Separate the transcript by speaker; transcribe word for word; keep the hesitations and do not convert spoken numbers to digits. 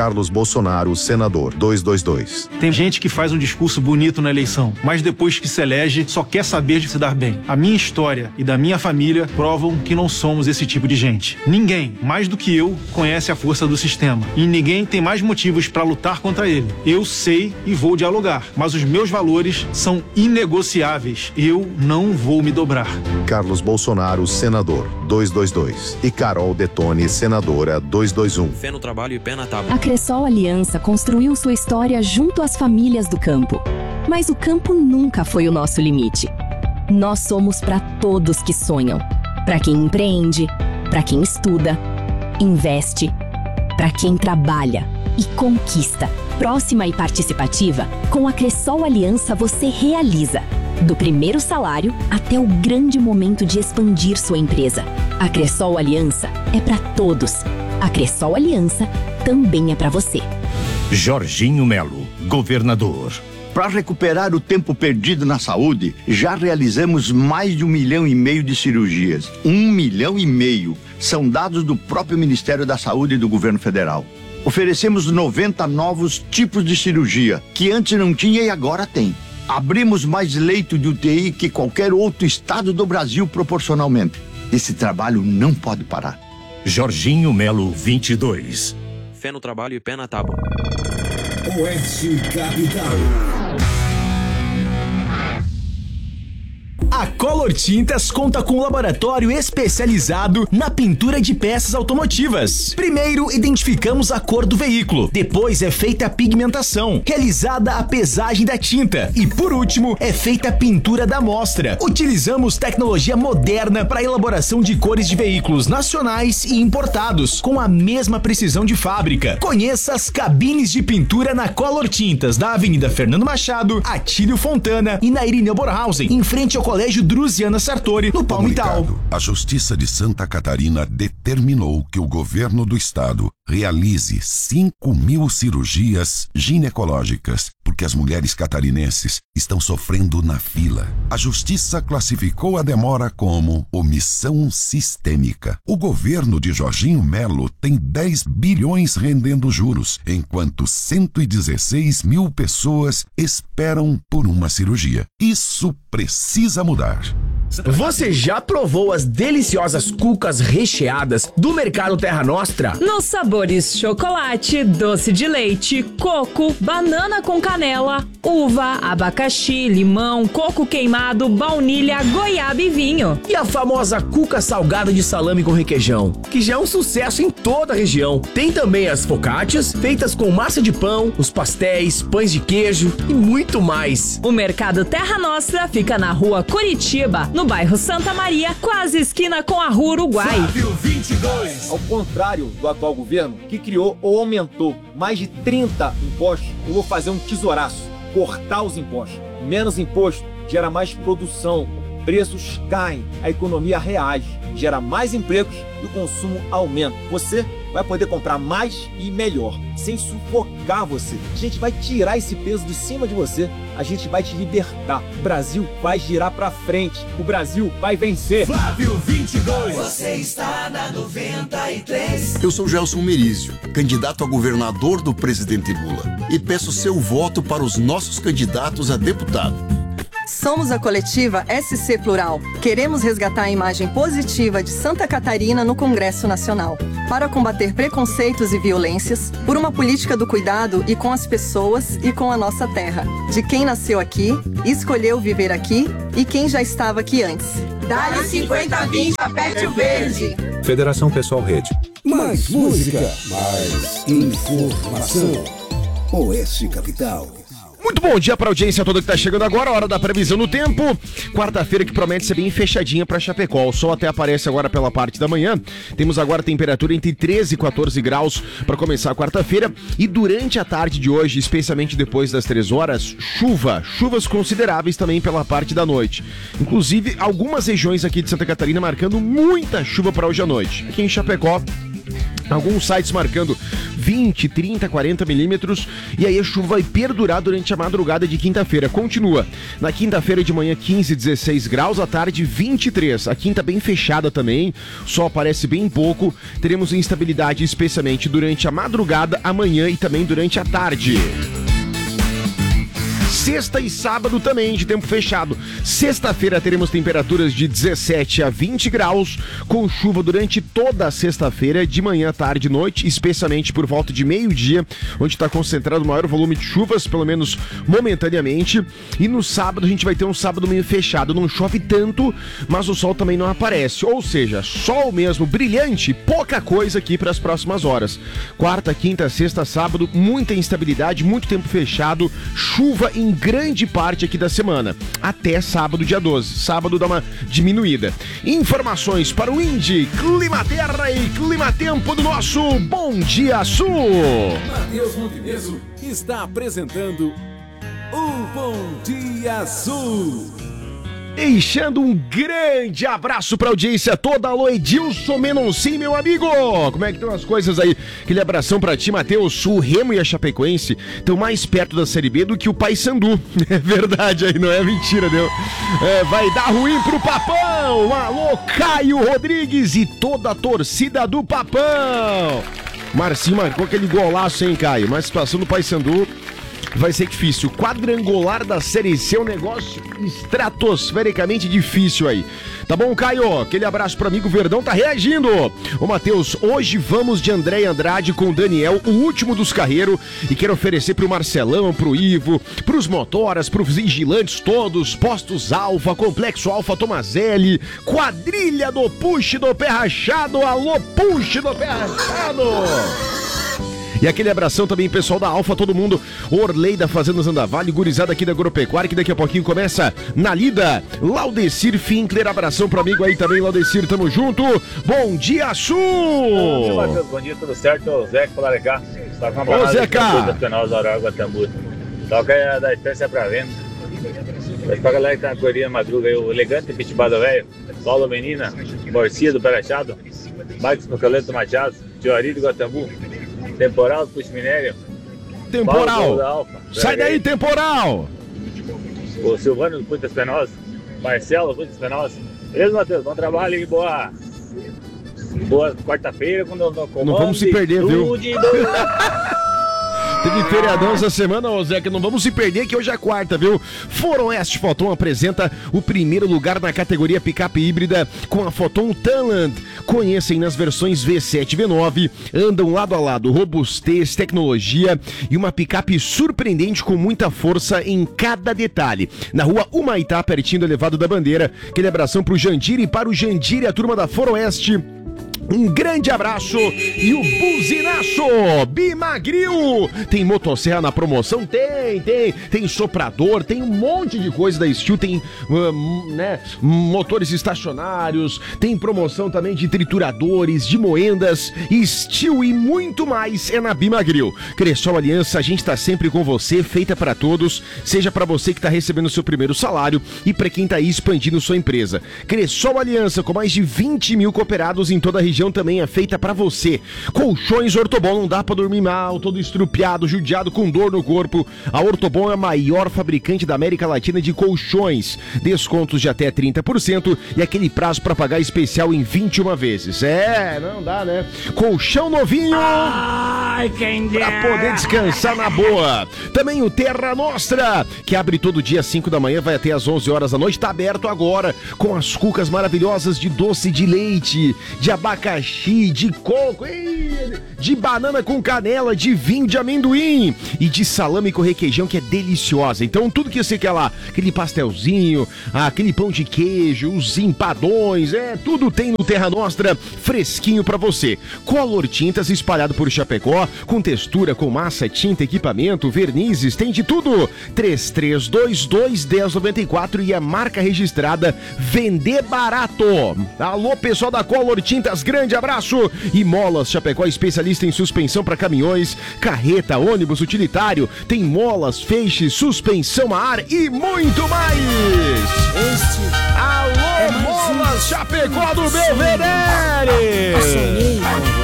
Speaker 1: Carlos Bolsonaro, senador, duzentos e vinte e dois.
Speaker 2: Tem gente que faz um discurso bonito na eleição, mas depois que se elege, só quer saber de se dar bem. A minha história e da minha família provam que não somos esse tipo de gente. Ninguém, mais do que eu, conhece a força do sistema. E ninguém tem mais motivos para lutar contra ele. Eu sei e vou dialogar, mas os meus valores são inegociáveis. Eu não vou me dobrar.
Speaker 1: Carlos Bolsonaro, senador, duzentos e vinte e dois. E Carol Detone, senadora, duzentos e vinte e um.
Speaker 3: Fé no trabalho e pé na tábua.
Speaker 4: A Cressol Aliança construiu sua história junto às famílias do campo. Mas o campo nunca foi o nosso limite. Nós somos para todos que sonham. Para quem empreende, para quem estuda, investe, para quem trabalha e conquista. Próxima e participativa, com a Cressol Aliança você realiza. Do primeiro salário até o grande momento de expandir sua empresa. A Cressol Aliança é para todos. A Cressol Aliança também é para você.
Speaker 5: Jorginho Melo, governador.
Speaker 6: Para recuperar o tempo perdido na saúde, já realizamos mais de um milhão e meio de cirurgias. Um milhão e meio são dados do próprio Ministério da Saúde e do Governo Federal. Oferecemos noventa novos tipos de cirurgia, que antes não tinha e agora tem. Abrimos mais leito de U T I que qualquer outro estado do Brasil proporcionalmente. Esse trabalho não pode parar.
Speaker 5: Jorginho Melo, vinte e dois.
Speaker 3: Fé no trabalho e pé na tábua.
Speaker 7: Oeste Capital.
Speaker 8: A Color Tintas conta com um laboratório especializado na pintura de peças automotivas. Primeiro, identificamos a cor do veículo. Depois é feita a pigmentação, realizada a pesagem da tinta. E por último, é feita a pintura da amostra. Utilizamos tecnologia moderna para a elaboração de cores de veículos nacionais e importados, com a mesma precisão de fábrica. Conheça as cabines de pintura na Color Tintas, da Avenida Fernando Machado, Atílio Fontana e na Irineu Borhausen, em frente ao Colégio Drusiana Sartori, no Palmital.
Speaker 9: A Justiça de Santa Catarina determinou que o governo do estado realize cinco mil cirurgias ginecológicas, porque as mulheres catarinenses estão sofrendo na fila. A Justiça classificou a demora como omissão sistêmica. O governo de Jorginho Melo tem dez bilhões rendendo juros, enquanto cento e dezesseis mil pessoas esperam por uma cirurgia. Isso precisa mudar.
Speaker 8: Você já provou as deliciosas cucas recheadas do Mercado Terra Nostra?
Speaker 10: Nos sabores chocolate, doce de leite, coco, banana com canela, uva, abacaxi, limão, coco queimado, baunilha, goiaba e vinho.
Speaker 8: E a famosa cuca salgada de salame com requeijão, que já é um sucesso em toda a região. Tem também as focaccias, feitas com massa de pão, os pastéis, pães de queijo e muito mais.
Speaker 10: O Mercado Terra Nostra fica na rua Curitiba, no bairro Santa Maria, quase esquina com a Rua Uruguai.
Speaker 7: vinte e dois.
Speaker 11: Ao contrário do atual governo, que criou ou aumentou mais de trinta impostos, eu vou fazer um tesouraço, cortar os impostos. Menos imposto gera mais produção, preços caem, a economia reage, gera mais empregos e o consumo aumenta. Você vai poder comprar mais e melhor, sem sufocar você. A gente vai tirar esse peso de cima de você, a gente vai te libertar. O Brasil vai girar pra frente, o Brasil vai vencer.
Speaker 7: Flávio vinte e dois.
Speaker 12: Você está na noventa e três.
Speaker 13: Eu sou Gelson Merizio, candidato a governador do presidente Lula, e peço seu voto para os nossos candidatos a deputado.
Speaker 14: Somos a coletiva S C Plural. Queremos resgatar a imagem positiva de Santa Catarina no Congresso Nacional, para combater preconceitos e violências, por uma política do cuidado e com as pessoas e com a nossa terra, de quem nasceu aqui, escolheu viver aqui e quem já estava aqui antes.
Speaker 12: Dá-lhe cinquenta vinte, aperte o verde.
Speaker 15: Federação Pessoal Rede.
Speaker 7: Mais música, mais informação. Oeste Capital.
Speaker 16: Muito bom dia para a audiência toda que está chegando agora, hora da previsão do tempo. Quarta-feira que promete ser bem fechadinha para Chapecó. O sol até aparece agora pela parte da manhã. Temos agora temperatura entre treze e quatorze graus para começar a quarta-feira. E durante a tarde de hoje, especialmente depois das três horas, chuva. Chuvas consideráveis também pela parte da noite. Inclusive, algumas regiões aqui de Santa Catarina marcando muita chuva para hoje à noite. Aqui em Chapecó, alguns sites marcando vinte, trinta, quarenta milímetros. E aí a chuva vai perdurar durante a madrugada de quinta-feira. Continua. Na quinta-feira de manhã, quinze, dezesseis graus, à tarde, vinte e três. A quinta bem fechada também, sol aparece bem pouco. Teremos instabilidade especialmente durante a madrugada, amanhã e também durante a tarde. Sexta e sábado também de tempo fechado. Sexta-feira teremos temperaturas de dezessete a vinte graus, com chuva durante toda a sexta-feira, de manhã, tarde e noite, especialmente por volta de meio-dia, onde está concentrado o maior volume de chuvas, pelo menos momentaneamente. E no sábado a gente vai ter um sábado meio fechado. Não chove tanto, mas o sol também não aparece. Ou seja, sol mesmo, brilhante, pouca coisa aqui para as próximas horas. Quarta, quinta, sexta, sábado, muita instabilidade, muito tempo fechado, chuva em grande parte aqui da semana, até sábado, dia doze. Sábado dá uma diminuída. Informações para o Indy, Climaterra e Climatempo do nosso Bom Dia Sul.
Speaker 7: Matheus Monteneso está apresentando o Bom Dia Sul.
Speaker 16: Deixando um grande abraço pra audiência toda. Alô, Edilson Menoncin, meu amigo. Como é que estão as coisas aí? Aquele abração pra ti, Matheus. O Remo e a Chapecoense estão mais perto da Série B do que o Paysandu. É verdade aí, não é mentira, deu. É, vai dar ruim pro Papão. Alô, Caio Rodrigues e toda a torcida do Papão. Marcinho marcou aquele golaço, hein, Caio? Mas a situação do Paysandu vai ser difícil. Quadrangular da Série C é um negócio estratosfericamente difícil aí. Tá bom, Caio? Aquele abraço pro amigo Verdão, tá reagindo. Ô, Matheus, hoje vamos de André Andrade com o Daniel, o último dos carreiros, e quero oferecer pro Marcelão, pro Ivo, pros motoras, pros vigilantes todos, Postos Alfa, Complexo Alfa Tomazelli, quadrilha do Push do Pé Rachado, alô, Push do Pé Rachado. E aquele abração também, pessoal da Alfa, todo mundo, Orley da Fazenda Zandavalli, gurizada aqui da Agropecuária, que daqui a pouquinho começa na lida. Laudecir Finkler, abração pro amigo aí também, Laudecir, tamo junto. Bom dia, Sul!
Speaker 15: Bom dia, Matheus, bom dia, tudo certo? O Zeca Falaricá, tá com uma
Speaker 16: Ô, Zeca!
Speaker 15: Toca aí da espécie pra venda. Mas pra galera que tá na correria na madruga aí, o Elegante Pitibada Velho, Paulo Menina, Morcia do Perachado, Marcos Mocaleto Machado, Teori do Guatambu, Temporal do Puxo Minério.
Speaker 16: Temporal!
Speaker 15: Alfa,
Speaker 16: sai daí, Temporal!
Speaker 15: O Silvano do Puta Espenosa, Marcelo do Puta Espenosa. Beleza, Matheus? Bom trabalho e boa, boa quarta-feira. Quando não,
Speaker 16: não vamos se perder, viu? Teve feriadão essa semana, ô Zeca, não vamos se perder que hoje é quarta, viu? Foroeste Foton apresenta o primeiro lugar na categoria picape híbrida com a Foton Talent. Conhecem nas versões V sete e V nove, andam lado a lado, robustez, tecnologia e uma picape surpreendente com muita força em cada detalhe. Na rua Humaitá, pertinho do Elevado da Bandeira, aquele abração pro Jandir e para o Jandir e a turma da Foroeste. Um grande abraço e o buzinaço Bimagril. Tem motosserra na promoção? Tem, tem. Tem soprador, tem um monte de coisa da Steel. Tem um, né, motores estacionários. Tem promoção também de trituradores, de moendas, Steel e muito mais é na Bimagril. Cressol Aliança, a gente tá sempre com você, feita para todos. Seja para você que tá recebendo seu primeiro salário e para quem tá aí expandindo sua empresa. Cressol Aliança, com mais de vinte mil cooperados em toda a região, também é feita pra você. Colchões Ortobon, não dá pra dormir mal, todo estrupiado, judiado, com dor no corpo. A Ortobon é a maior fabricante da América Latina de colchões. Descontos de até trinta por cento e aquele prazo pra pagar especial em vinte e uma vezes. É, não dá, né? Colchão novinho. Ai, quem dera. Pra poder descansar na boa. Também o Terra Nostra, que abre todo dia às cinco da manhã, vai até às onze horas da noite. Tá aberto agora com as cucas maravilhosas de doce de leite, de abacaxi, de coco, de banana com canela, de vinho de amendoim e de salame com requeijão, que é deliciosa. Então tudo que você quer lá, aquele pastelzinho, aquele pão de queijo, os empadões, é, tudo tem no Terra Nostra, fresquinho pra você. Color Tintas espalhado por Chapecó, com textura, com massa, tinta, equipamento, vernizes, tem de tudo. três três dois dois, um zero nove quatro e a marca registrada Vender Barato. Alô, pessoal da Color Tintas, grande abraço. E Molas Chapecó, especialista em suspensão para caminhões, carreta, ônibus, utilitário. Tem molas, feixes, suspensão a ar e muito mais.
Speaker 7: Este
Speaker 16: Alô,
Speaker 7: é
Speaker 16: Molas Chapecó do Belvedere.